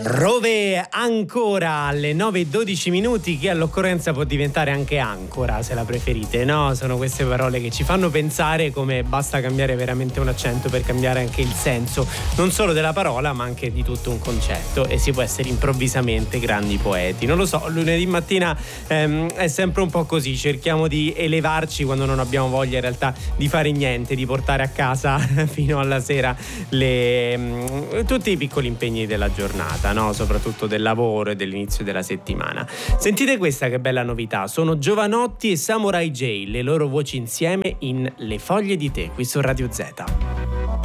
Rove ancora alle 9:12 minuti, che all'occorrenza può diventare anche ancora, se la preferite, no? Sono queste parole che ci fanno pensare come basta cambiare veramente un accento per cambiare anche il senso, non solo della parola ma anche di tutto un concetto, e si può essere improvvisamente grandi poeti. Non lo so, lunedì mattina è sempre un po' così, cerchiamo di elevarci quando non abbiamo voglia in realtà di fare niente, di portare a casa fino alla sera tutti i piccoli impegni della giornata, no? Soprattutto del lavoro e dell'inizio della settimana. Sentite questa che bella novità, sono Giovanotti e Samurai J, le loro voci insieme in Le foglie di tè, qui su Radio Z.